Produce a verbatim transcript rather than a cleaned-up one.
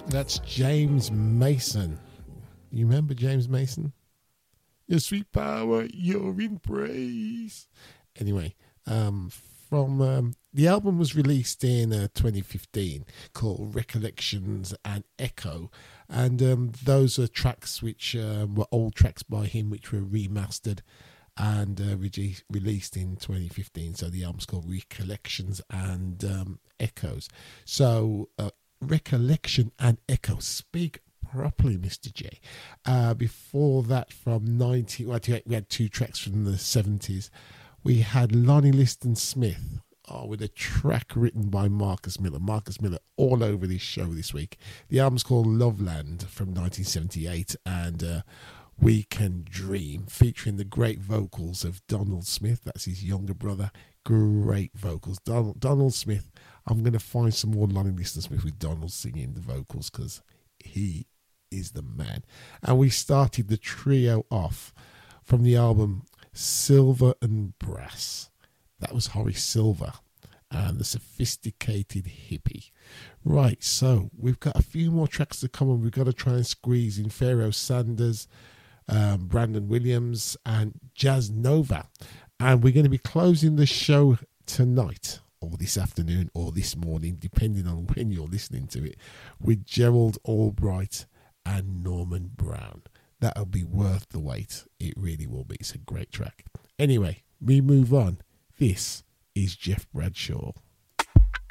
That's James Mason. You remember James Mason? Your sweet power, you're in praise. Anyway, um, from um, the album was released in uh, twenty fifteen, called Recollections and Echo, and um, those are tracks which uh, were old tracks by him, which were remastered and uh, re- released in twenty fifteen. So the album's called Recollections and um, Echoes. So uh, Recollection and Echo, speak properly, Mister J. Uh, before that, from ninety, well, we had two tracks from the seventies. We had Lonnie Liston Smith, oh, with a track written by Marcus Miller. Marcus Miller all over this show this week. The album's called Loveland from nineteen seventy-eight, and uh, We Can Dream, featuring the great vocals of Donald Smith. That's his younger brother. Great vocals. Donald, Donald Smith. I'm going to find some more Lonnie Liston Smith with Donald singing the vocals, because he is the man. And we started the trio off from the album Silver and Brass. That was Horace Silver and the Sophisticated Hippie. Right, so we've got a few more tracks to come on. We've got to try and squeeze in Pharoah Sanders, um, Brandon Williams, and Jazz Nova. And we're going to be closing the show tonight, or this afternoon, or this morning, depending on when you're listening to it, with Gerald Albright and Norman Brown. That'll be worth the wait. It really will be. It's a great track. Anyway, we move on. This is Jeff Bradshaw.